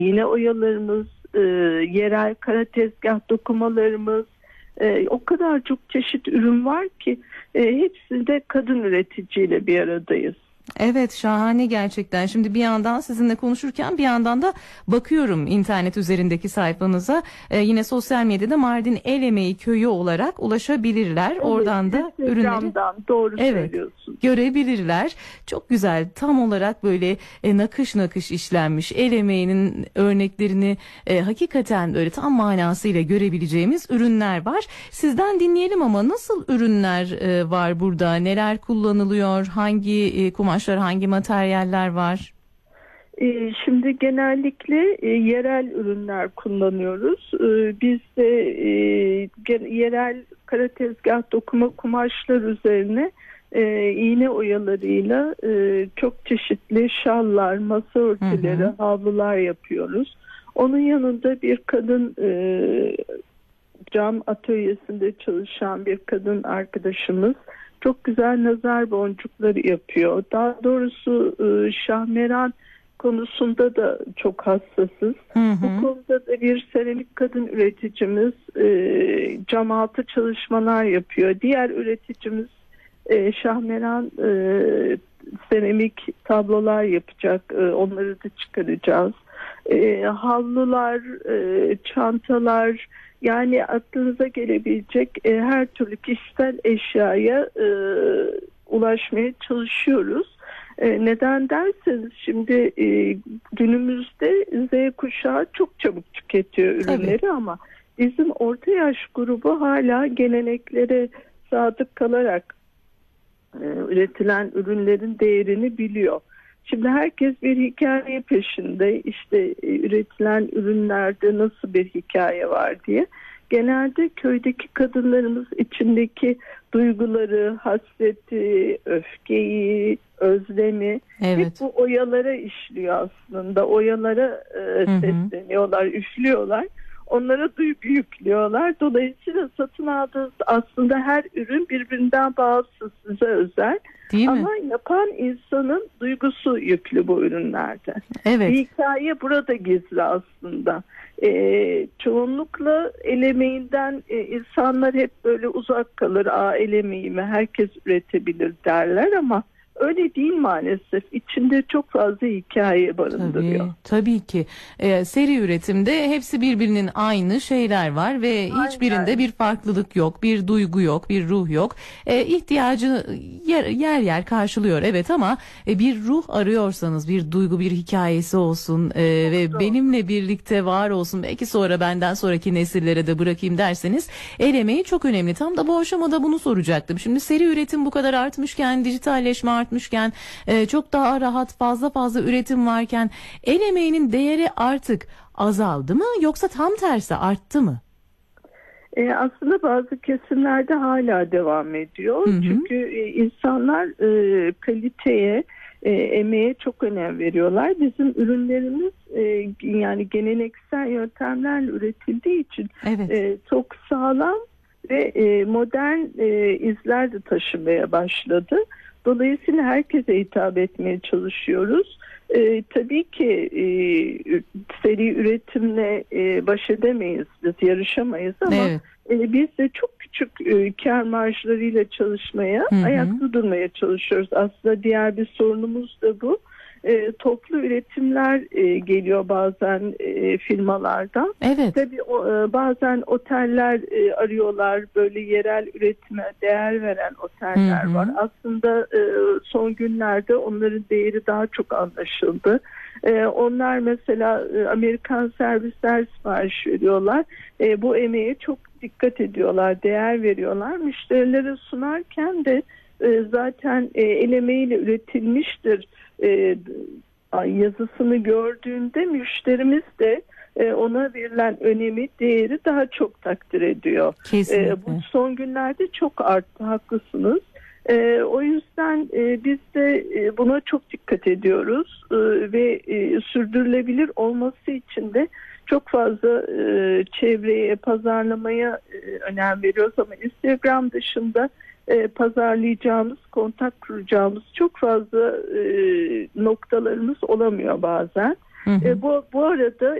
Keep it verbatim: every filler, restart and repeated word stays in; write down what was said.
iğne oyalarımız, e, yerel kara tezgah dokumalarımız, e, o kadar çok çeşit ürün var ki e, hepsinde kadın üreticiyle bir aradayız. Evet, şahane gerçekten. Şimdi bir yandan sizinle konuşurken bir yandan da bakıyorum internet üzerindeki sayfanıza. Ee, yine sosyal medyada Mardin El Emeği Köyü olarak ulaşabilirler. Evet, Oradan da ürünleri doğru evet, söylüyorsun. görebilirler. Çok güzel, tam olarak böyle e, nakış nakış işlenmiş el emeğinin örneklerini e, hakikaten böyle tam manasıyla görebileceğimiz ürünler var. Sizden dinleyelim ama nasıl ürünler e, var burada? Neler kullanılıyor? Hangi e, kumaşlar, hangi materyaller var? Ee, Şimdi genellikle e, yerel ürünler kullanıyoruz. Ee, Biz de e, gen- yerel kara tezgah dokuma kumaşlar üzerine e, iğne oyalarıyla e, çok çeşitli şallar, masa örtüleri, Hı hı. havlular yapıyoruz. Onun yanında bir kadın e, cam atölyesinde çalışan bir kadın arkadaşımız çok güzel nazar boncukları yapıyor. Daha doğrusu e, şahmeran konusunda da çok hassasız. Hı hı. Bu konuda da bir seramik kadın üreticimiz e, cam altı çalışmalar yapıyor. Diğer üreticimiz e, şahmeran e, seramik tablolar yapacak. E, onları da çıkaracağız. E, havlular, e, çantalar, yani aklınıza gelebilecek e, her türlü kişisel eşyaya e, ulaşmaya çalışıyoruz. E, neden derseniz şimdi e, günümüzde Z kuşağı çok çabuk tüketiyor ürünleri. Tabii. Ama bizim orta yaş grubu hala geleneklere sadık kalarak e, üretilen ürünlerin değerini biliyor. Şimdi herkes bir hikaye peşinde, işte e, üretilen ürünlerde nasıl bir hikaye var diye. Genelde köydeki kadınlarımız içindeki duyguları, hasreti, öfkeyi, özlemi evet. hep bu oyalara işliyor aslında. Oyalara e, sesleniyorlar, üflüyorlar. Onlara duygu yüklüyorlar. Dolayısıyla satın aldığınız aslında her ürün birbirinden bağımsız, size özel. Değil mi? Ama yapan insanın duygusu yüklü bu ürünlerde. Evet. Bir hikaye burada gizli aslında. Ee, çoğunlukla el emeğinden e, insanlar hep böyle uzak kalır. Aa, el emeği mi? Herkes üretebilir derler ama öyle değil maalesef. İçinde çok fazla hikaye barındırıyor. Tabii, tabii ki. Ee, seri üretimde hepsi birbirinin aynı şeyler var ve Aynen. hiçbirinde bir farklılık yok, bir duygu yok, bir ruh yok. Ee, ihtiyacı yer, yer yer karşılıyor evet ama e, bir ruh arıyorsanız, bir duygu, bir hikayesi olsun e, ve doğru. benimle birlikte var olsun, belki sonra benden sonraki nesillere de bırakayım derseniz el emeği çok önemli. Tam da bu aşamada bunu soracaktım. Şimdi seri üretim bu kadar artmışken, dijitalleşme artmışken, e, çok daha rahat, fazla fazla üretim varken el emeğinin değeri artık azaldı mı yoksa tam tersi arttı mı? E, aslında bazı kesimlerde hala devam ediyor. Hı hı. Çünkü e, insanlar e, kaliteye, e, emeğe çok önem veriyorlar. Bizim ürünlerimiz e, yani geleneksel yöntemlerle üretildiği için evet. e, çok sağlam ve e, modern e, izler de taşımaya başladı. Dolayısıyla herkese hitap etmeye çalışıyoruz. Ee, tabii ki e, seri üretimle e, baş edemeyiz, biz yarışamayız ama evet. e, biz de çok küçük e, kar marjlarıyla çalışmaya, hı hı. ayakta durmaya çalışıyoruz. Aslında diğer bir sorunumuz da bu. E, toplu üretimler e, geliyor bazen e, firmalardan. Evet. Tabii o, e, bazen oteller e, arıyorlar, böyle yerel üretime değer veren oteller hı hı. var. Aslında e, son günlerde onların değeri daha çok anlaşıldı. E, onlar mesela e, Amerikan servisler sipariş veriyorlar. E, bu emeğe çok dikkat ediyorlar, değer veriyorlar. Müşterilere sunarken de e, zaten e, el emeğiyle üretilmiştir e, yazısını gördüğünde müşterimiz de e, ona verilen önemi, değeri daha çok takdir ediyor. Kesinlikle. E, bu son günlerde çok arttı, haklısınız. E, o yüzden e, biz de e, buna çok dikkat ediyoruz e, ve e, sürdürülebilir olması için de çok fazla e, çevreye, pazarlamaya e, önem veriyoruz ama Instagram dışında E, pazarlayacağımız, kontak kuracağımız çok fazla e, noktalarımız olamıyor bazen. Hı hı. E, bu, bu arada